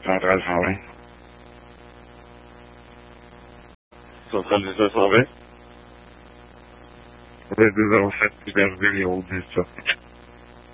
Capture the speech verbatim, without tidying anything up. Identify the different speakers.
Speaker 1: Centrale deux cent vingt. deux zéro sept, Iberville, zéro dix-sept.